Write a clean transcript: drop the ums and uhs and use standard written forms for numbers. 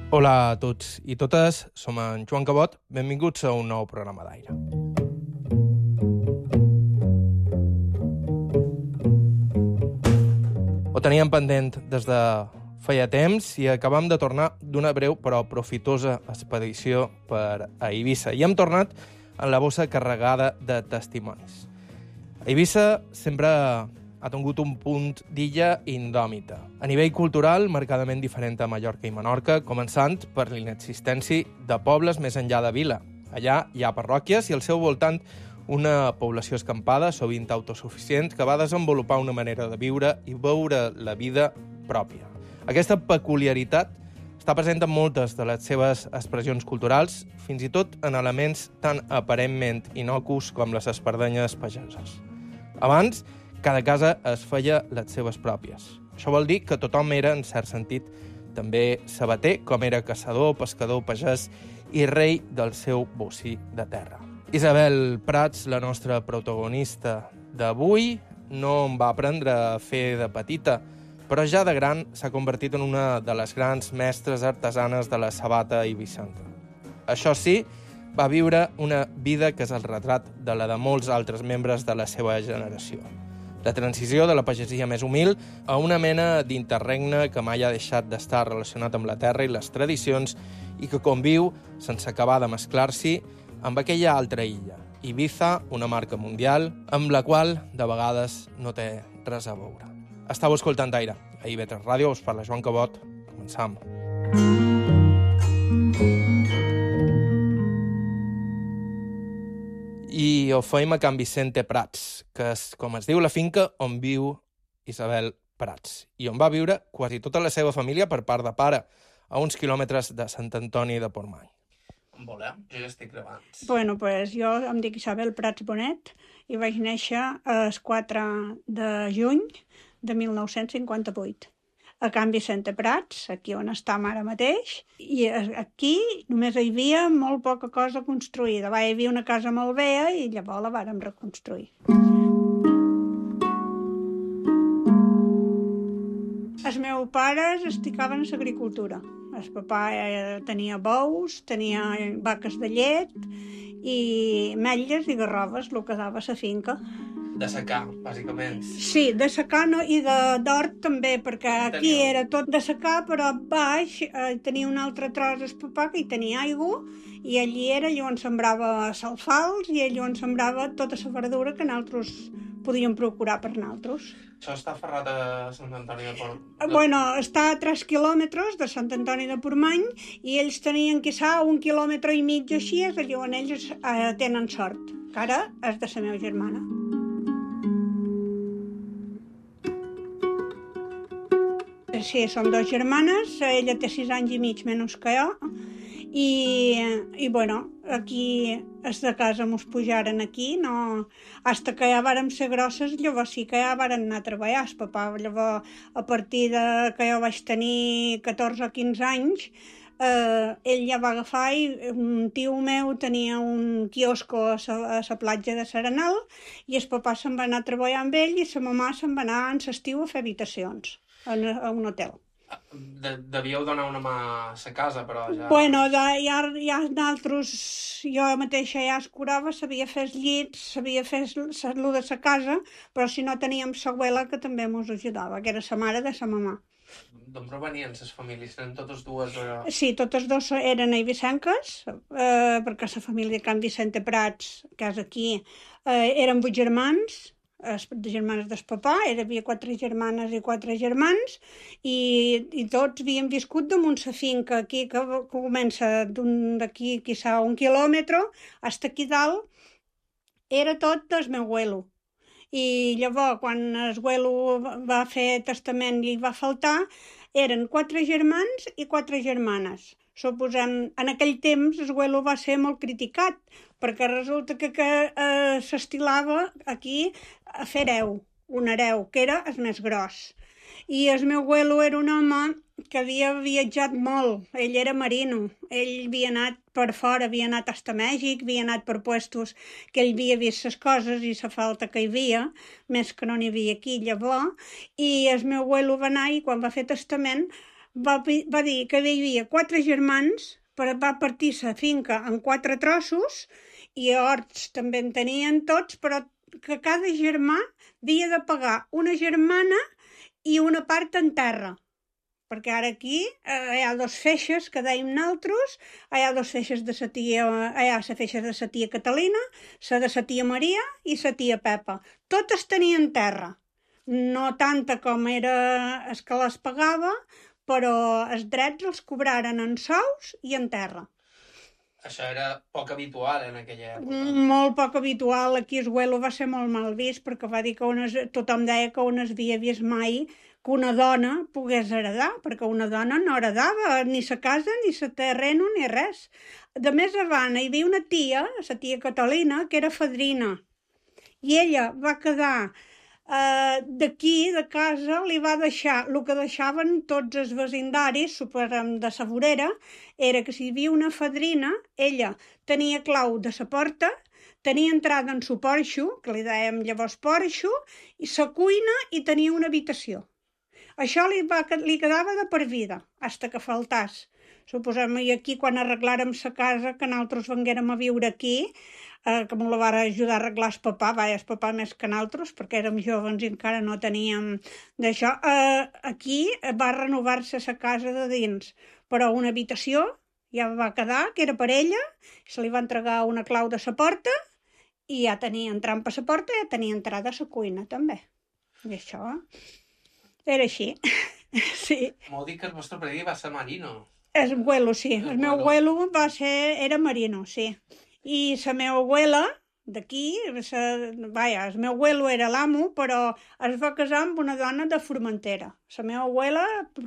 Hola a tots i totes, som en Joan Cabot, benvinguts a un nou programa d'Aire. Ho teníem pendent des de feia temps i acabam de tornar d'una breu però profitosa expedició per a Eivissa. I hem tornat en la bossa carregada de testimonis. Eivissa sempre ha tingut un punt d'illa indòmita. A nivell cultural, marcadament diferent a Mallorca i Menorca, començant per l'inexistència de pobles més enllà de vila. Allà hi ha parròquies i al seu voltant una població escampada, sovint autosuficient, que va desenvolupar una manera de viure i veure la vida pròpia. Aquesta peculiaritat està present en moltes de les seves expressions culturals, fins i tot en elements tan aparentment innocus com les espardenyes pageses. Abans, cada casa es feia les seves pròpies. Això vol dir que tothom era, en cert sentit, també sabater, com era caçador, pescador, pagès i rei del seu bocí de terra. Isabel Prats, la nostra protagonista d'avui, no em va aprendre a fer de petita, però ja de gran s'ha convertit en una de les grans mestres artesanes de la sabata eivissenca. Això sí, va viure una vida que és el retrat de la de molts altres membres de la seva generació. La transició de la pagesia més humil a una mena d'interregne que mai ha deixat d'estar relacionat amb la terra i les tradicions i que conviu, sense acabar de mesclar-s'hi, amb aquella altra illa, Ibiza, una marca mundial, amb la qual de vegades no té res a veure. Estàu escoltant Aire. A IB3 Ràdio us parla Joan Cabot. Començam. I ho feim a Can Vicente Prats, que és, com es diu, la finca on viu Isabel Prats, i on va viure quasi tota la seva família per part de pare, a uns quilòmetres de Sant Antoni de Portmany. On volem? Jo ja estic gravant. Bueno, pues jo em dic Isabel Prats Bonet i vaig néixer el 4 de juny de 1958. A Can Vicente Prats, aquí on estem ara mateix, i aquí només hi havia molt poca cosa construïda. Hi havia una casa molt vella i llavors la vàrem reconstruir. Els meus pares es dedicaven a l'agricultura. El papà tenia bous, tenia vaques de llet i metlles i garroves, el que dava a la finca. De secar, bàsicament. Sí, de secar no, i d'hort també, perquè aquí era tot de secar, però baix tenia un altre tros el papà que hi tenia aigua i allí era allà on sembrava salfals i allà on sembrava tota la verdura que nosaltres podíem procurar per nosaltres. Això està aferrat a Sant Antoni de Portmany? Bueno, està a 3 quilòmetres de Sant Antoni de Portmany i ells tenien quizà 1 quilòmetre i mig així, és allà on ells tenen sort, que ara és de la meva germana. Sí, som dues germanes, ella té 6 anys i mig menys que jo, i bueno, aquí els de casa mos pujaren aquí, no, hasta que ja vàrem ser grosses, llavors sí que ja vàrem anar a treballar. El papà, llavors, a partir de que jo vaig tenir 14 o 15 anys, ell ja va agafar i un tio meu tenia un quiosco a la platja de Serenal i el papà se'n va anar a treballar amb ell i la mamà se'n va anar en l'estiu a fer habitacions a un hotel. Devíeu donar una mà a la casa, però ja... Bueno, ja nosaltres, jo mateixa ja es curava, sabia fer els llits, sabia fer el de la casa, però si no teníem l'abuela que també ens ajudava, que era la mare de la mamà. D'on provenien les famílies? Eren totes dues? Sí, totes dues eren eivissenques, perquè la família de Can Vicente Prats, que és aquí, eren 8 germans, germanes del papà, hi havia 4 germanes i 4 germans, i tots havíem viscut damunt la finca aquí, que comença d'aquí, quizà 1 quilòmetre, fins aquí dalt, era tot del meu abuelo. I llavors, quan el abuelo va fer testament i va faltar, eren 4 germans i 4 germanes. Suposem, en aquell temps el abuelo va ser molt criticat, perquè resulta que s'estilava aquí a fer un hereu, que era el més gros. I el meu abuelo era un home que havia viatjat molt, ell era marino, ell havia anat per fora, havia anat fins a Mèxic, havia anat per puestos que ell havia vist les coses i la falta que hi havia, més que no n'hi havia aquí llavors, i el meu abuelo va anar i quan va fer testament va dir que hi havia 4 germans, però va partir la finca en 4 trossos i horts també en tenien tots, però que cada germà havia de pagar una germana i una part en terra. Perquè ara aquí hi ha 2 feixes que dèiem nosaltres, hi ha 2 feixes de sa tia, hi ha la feixa de sa tia Catalina, la de sa tia Maria i sa tia Pepa. Totes tenien terra. No tanta com era el que les pagava, però els drets els cobraren en sous i en terra. Això era poc habitual en aquella època. Molt poc habitual. Aquí el Güelo va ser molt mal vist perquè va dir que tothom deia que on es havia vist mai que una dona pogués heredar, perquè una dona no heredava ni sa casa, ni sa terreno, ni res. De més avant hi havia una tia, la tia Catalina, que era fadrina, i ella va quedar d'aquí, de casa, li va deixar el que deixaven tots els vecindaris de sa vorera, era que si hi havia una fadrina, ella tenia clau de sa porta, tenia entrada en su porxo, que li dèiem llavors porxo, i sa cuina i tenia una habitació. Això li quedava de per vida, hasta que faltàs. Suposem, i aquí quan arreglàrem sa casa, que nosaltres venguérem a viure aquí, que m'ho la va ajudar a arreglar el papà més que nosaltres, perquè érem jovens i encara no teníem d'això. Aquí va renovar-se sa casa de dins, però una habitació ja va quedar, que era per ella, se li va entregar una clau de sa porta, i ja tenia entrant per sa porta, ja tenia entrada a sa cuina, també. I això era així, sí. M'ho dic que el vostre pare va ser marino. El Güelo, sí. El meu Güelo era marino, sí. I la meva abuela, d'aquí, el meu Güelo era l'amo, però es va casar amb una dona de Formentera. La meva abuela